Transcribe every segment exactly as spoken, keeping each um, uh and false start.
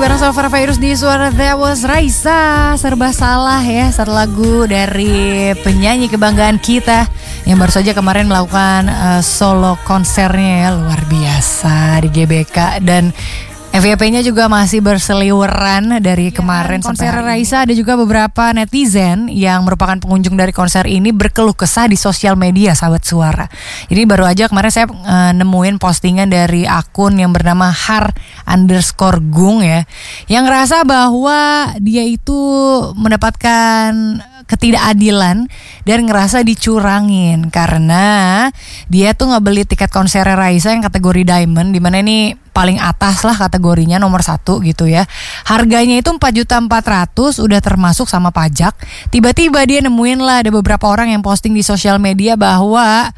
bareng Salvara Virus di Suara That Was Raisa. Serba salah ya, satu lagu dari penyanyi kebanggaan kita yang baru saja kemarin melakukan uh, solo konsernya ya, luar biasa di G B K. Dan F Y P-nya juga masih berseliweran dari ya, kemarin konser Raisa. Ada juga beberapa netizen yang merupakan pengunjung dari konser ini berkeluh kesah di sosial media, sahabat Suara. Jadi baru aja kemarin saya uh, nemuin postingan dari akun yang bernama har underscore gung ya, yang ngerasa bahwa dia itu mendapatkan ketidakadilan dan ngerasa dicurangin karena dia tuh ngebeli tiket konser Raisa yang kategori Diamond, dimana ini paling atas lah kategorinya, nomor satu gitu ya. Harganya itu empat juta empat ratus ribu, udah termasuk sama pajak. Tiba-tiba dia nemuin lah ada beberapa orang yang posting di sosial media bahwa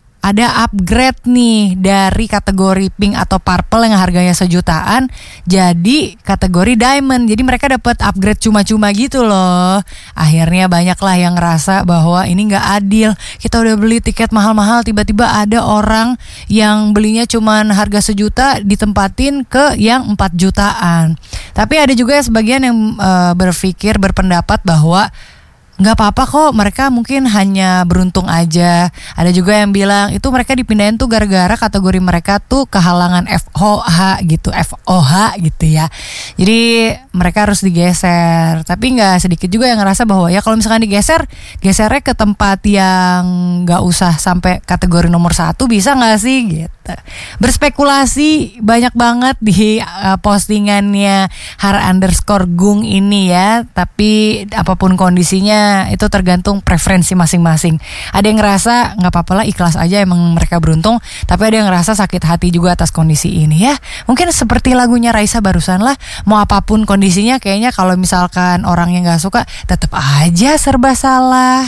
ada upgrade nih dari kategori pink atau purple yang harganya sejutaan jadi kategori diamond. Jadi mereka dapat upgrade cuma-cuma gitu loh. Akhirnya banyak lah yang ngerasa bahwa ini gak adil. Kita udah beli tiket mahal-mahal, tiba-tiba ada orang yang belinya cuma harga sejuta ditempatin ke yang empat jutaan. Tapi ada juga sebagian yang uh, berpikir, berpendapat bahwa nggak apa-apa kok, mereka mungkin hanya beruntung aja. Ada juga yang bilang itu mereka dipindahin tuh gara-gara kategori mereka tuh kehalangan F O H gitu, F O H gitu ya. Jadi mereka harus digeser. Tapi nggak sedikit juga yang ngerasa bahwa ya kalau misalkan digeser, gesernya ke tempat yang nggak usah sampai kategori nomor satu, bisa nggak sih gitu. Berspekulasi banyak banget di uh, postingannya har underscore gung ini ya. Tapi apapun kondisinya itu tergantung preferensi masing-masing. Ada yang ngerasa nggak apa-apa lah, ikhlas aja, emang mereka beruntung. Tapi ada yang ngerasa sakit hati juga atas kondisi ini ya. Mungkin seperti lagunya Raisa barusan lah. Mau apapun kondisinya, kayaknya kalau misalkan orang yang nggak suka, tetap aja serba salah.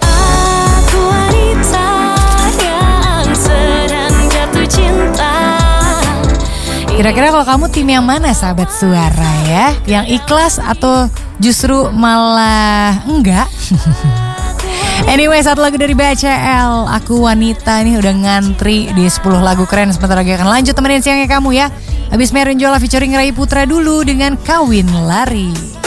Aku wanita yang sedang jatuh cinta. Kira-kira kalau kamu tim yang mana, sahabat Suara ya? Yang ikhlas atau justru malah enggak? Anyway, satu lagu dari B C L, Aku Wanita, nih udah ngantri di sepuluh lagu keren. Sebentar lagi akan lanjut temenin siangnya kamu ya. Habis Merin Jola featuring Rai Putra dulu dengan Kawin Lari.